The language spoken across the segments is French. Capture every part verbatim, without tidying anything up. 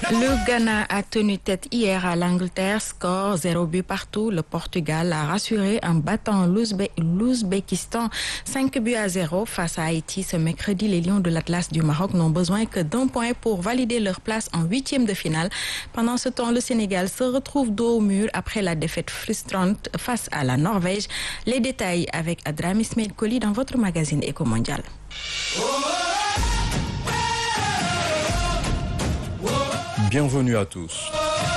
Le Ghana a tenu tête hier à l'Angleterre, score zéro but partout. Le Portugal a rassuré en battant l'Ouzbékistan cinq buts à zéro face à Haïti. Ce mercredi, les Lions de l'Atlas du Maroc n'ont besoin que d'un point pour valider leur place en huitième de finale. Pendant ce temps, le Sénégal se retrouve dos au mur après la défaite frustrante face à la Norvège. Les détails avec Adram Ismail Koli dans votre magazine Éco Mondial. Bienvenue à tous.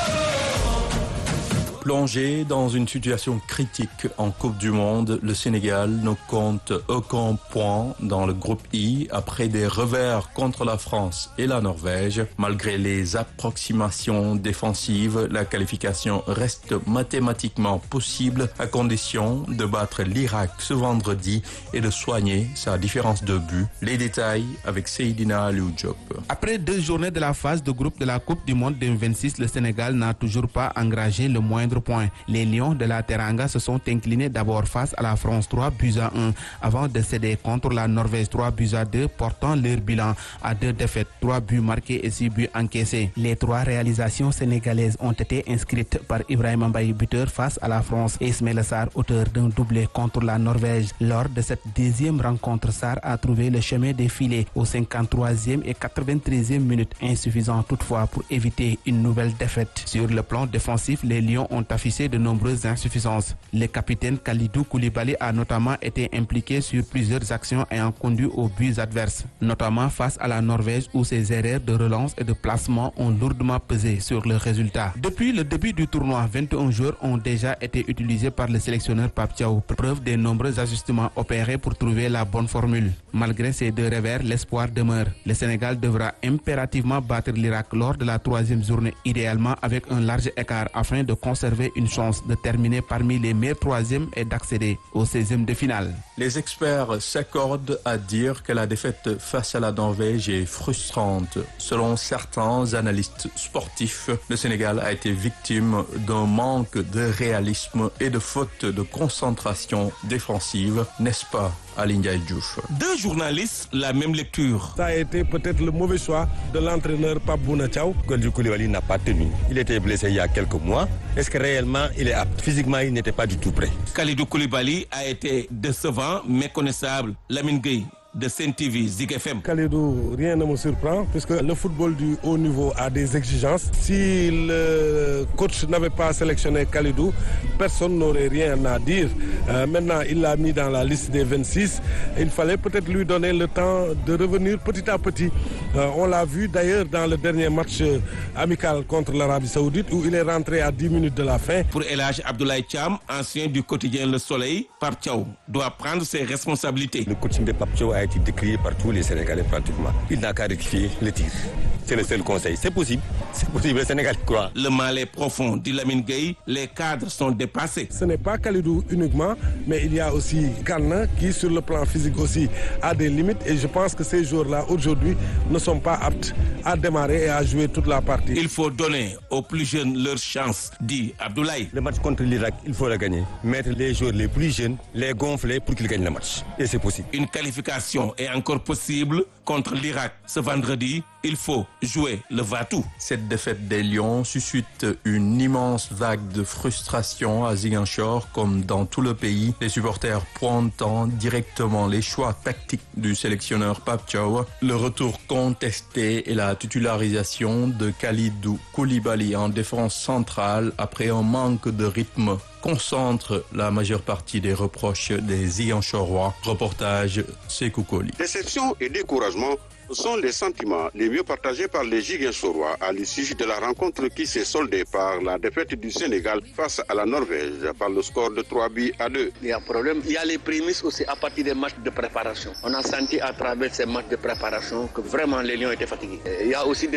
Plongé dans une situation critique en Coupe du Monde, le Sénégal ne compte aucun point dans le groupe I après des revers contre la France et la Norvège. Malgré les approximations défensives, la qualification reste mathématiquement possible à condition de battre l'Irak ce vendredi et de soigner sa différence de but. Les détails avec Seydina Aliou Diop. Après deux journées de la phase de groupe de la Coupe du Monde deux mille vingt-six, le Sénégal n'a toujours pas engrangé le moindre point. Les Lions de la Teranga se sont inclinés d'abord face à la France trois buts à un avant de céder contre la Norvège trois buts à deux, portant leur bilan à deux défaites, trois buts marqués et six buts encaissés. Les trois réalisations sénégalaises ont été inscrites par Ibrahima Mbaye, buteur face à la France, et Ismaïla Sarr, auteur d'un doublé contre la Norvège. Lors de cette deuxième rencontre, Sarr a trouvé le chemin des filets aux cinquante-troisième et quatre-vingt-treizième minutes, insuffisant toutefois pour éviter une nouvelle défaite. Sur le plan défensif, les Lions ont affiché de nombreuses insuffisances. Le capitaine Kalidou Koulibaly a notamment été impliqué sur plusieurs actions ayant conduit aux buts adverses, notamment face à la Norvège où ses erreurs de relance et de placement ont lourdement pesé sur le résultat. Depuis le début du tournoi, vingt et un joueurs ont déjà été utilisés par le sélectionneur Pape Thiaw, preuve des nombreux ajustements opérés pour trouver la bonne formule. Malgré ces deux revers, l'espoir demeure. Le Sénégal devra impérativement battre l'Irak lors de la troisième journée, idéalement avec un large écart afin de conserver une chance de terminer parmi les meilleurs troisièmes et d'accéder au seizième de finale. Les experts s'accordent à dire que la défaite face à la Norvège est frustrante. Selon certains analystes sportifs, le Sénégal a été victime d'un manque de réalisme et de faute de concentration défensive, n'est-ce pas, Aly Ndiaye Diouf? Deux journalistes, la même lecture. Ça a été peut-être le mauvais choix de l'entraîneur Pape Bouna Thiaw. Kalidou Koulibaly n'a pas tenu. Il était blessé il y a quelques mois. Est-ce que réellement il est apte? Physiquement, il n'était pas du tout prêt. Kalidou Koulibaly a été décevant, méconnaissable. Lamine Gueye de Sen T V, Zik F M. Kalidou, rien ne me surprend puisque le football du haut niveau a des exigences. Si le coach n'avait pas sélectionné Kalidou, personne n'aurait rien à dire. Euh, maintenant, il l'a mis dans la liste des vingt-six. Il fallait peut-être lui donner le temps de revenir petit à petit. Euh, on l'a vu d'ailleurs dans le dernier match amical contre l'Arabie Saoudite où il est rentré à dix minutes de la fin. Pour El Hadj Abdoulaye Thiam, ancien du quotidien Le Soleil, Pape Thiaw doit prendre ses responsabilités. Le coaching de Pape Thiaw a été décrié par tous les Sénégalais pratiquement. Il n'a qu'à rectifier le tir. C'est le seul conseil. C'est possible. C'est possible. Le Sénégal croit. Le mal est profond, dit Lamine Gueye. Les cadres sont dépassés. Ce n'est pas Kalidou uniquement, mais il y a aussi Gana qui, sur le plan physique aussi, a des limites. Et je pense que ces joueurs-là, aujourd'hui, ne sont pas aptes à démarrer et à jouer toute la partie. Il faut donner aux plus jeunes leur chance, dit Abdoulaye. Le match contre l'Irak, il faut le gagner. Mettre les joueurs les plus jeunes, les gonfler pour qu'ils gagnent le match. Et c'est possible. Une qualification est encore possible contre l'Irak ce vendredi. Il faut jouer le va-tout. Cette défaite des Lions suscite une immense vague de frustration à Ziguinchor comme dans tout le pays. Les supporters pointant directement les choix tactiques du sélectionneur Pape Thiaw, le retour contesté et la titularisation de Kalidou Koulibaly en défense centrale après un manque de rythme concentre la majeure partie des reproches des Ziguinchorois. Reportage Sékou Koli. Déception et découragement sont les sentiments les mieux partagés par les Ziguinchorois à l'issue de la rencontre qui s'est soldée par la défaite du Sénégal face à la Norvège par le score de trois buts à deux. Il y a un problème. Il y a les prémices aussi à partir des matchs de préparation. On a senti à travers ces matchs de préparation que vraiment les Lions étaient fatigués. Il y a aussi des